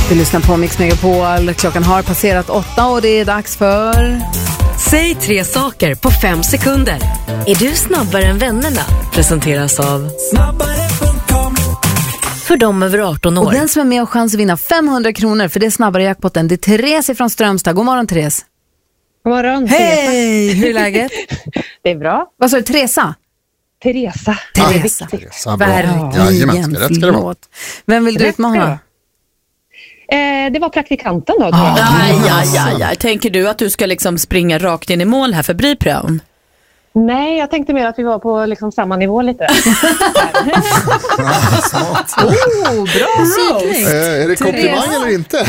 Du lyssnar på Mix Megapol. Klockan har passerat 8 och det är dags för... Säg 3 saker på 5 sekunder. Är du snabbare än vännerna? Presenteras av snabbare.com. För dem över 18 år. Och den som är med och chans att vinna 500 kronor, för det är snabbare jackpotten. Det är Therese från Strömstad. God morgon, Therese. God morgon. Hej! Hur är läget? Det är bra. Vad sa du, Teresa? Teresa. Verkligen. Rätt ska det vara. Vem vill du utmana? Det var praktikanten då, tror jag. Aj. Tänker du att du ska liksom springa rakt in i mål här för Bryprön? Nej, jag tänkte mer att vi var på liksom samma nivå lite. Bra cykling. Är det komplimang eller inte?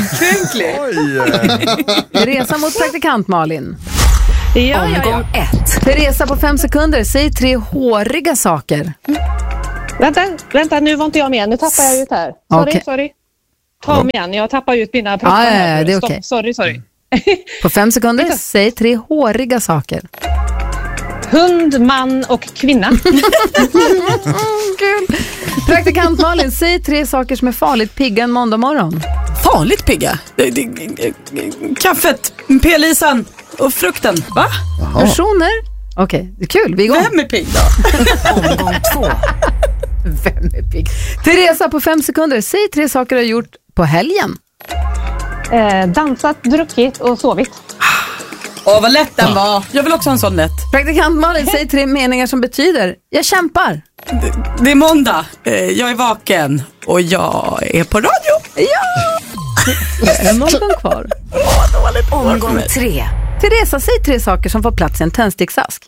Resa mot praktikant Malin. Omgång 1. Teresa på 5 sekunder. Säg 3 håriga saker. Vänta, nu var inte jag med. Nu tappar jag ut här. Sorry. Ta om igen, jag tappar ut mina proppar här. Det är okej. Sorry. På 5 sekunder, säg 3 håriga saker. Hund, man och kvinna. Kul. Praktikant Malin, säg 3 saker som är farligt pigga en måndag morgon. Farligt pigga? Kaffet, pelisan och frukten, va? Personer? Okej, det är kul, vi går. Vem är pigg då? Omgång 2. Vem är pigg? Teresa på 5 sekunder, säg 3 saker du har gjort på helgen. Dansat, druckit och sovit. Vad lätt den var. Jag vill också ha en sån lätt. Praktikant Malin, säg 3 meningar som betyder jag kämpar. Det är måndag. Jag är vaken. Och jag är på radio. Ja! Det är någon kvar. Omgång 3. Teresa, säg 3 saker som får plats i en tändsticksask.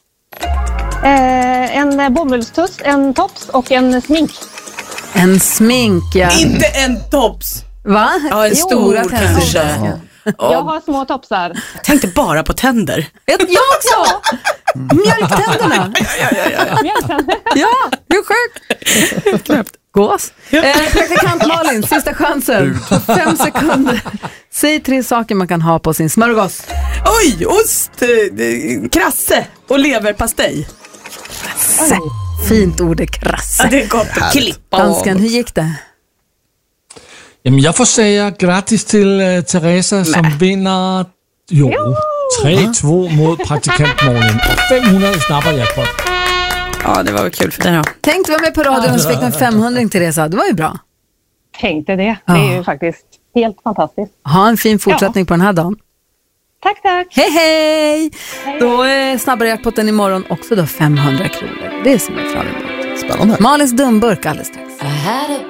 En bomullstuss, en tops och en smink. En smink, ja. Inte en tops. Va? Ja, en stor kanske. Jag har små topsar. Jag tänkte bara på tänder. Jag också! Mjölktänderna. Ja, hur sjukt. Knäppt. Gås. Praktikant Malin, sista chansen. 5 sekunder. Säg 3 saker man kan ha på sin smörgås. Oj, ost, krasse och leverpastej. Krasse. Fint ord är krasse. Ja, det är gott att klippa. Dansken, hur gick det? Jamen, jag får säga grattis till Teresa som vinner 3-2 mot praktikant Malin och 500 i snabba jackpot. Ja, det var väl kul för dig då. Tänk du var med på radion och fick en 500 Teresa. Det var ju bra. Tänkte det. Det är ju faktiskt helt fantastiskt. Ha en fin fortsättning på den här dagen. Tack. Hej. Då är snabbare jackpotten imorgon också då 500 kronor. Det är som är fram emot. Spännande. Malins dumburk alldeles strax.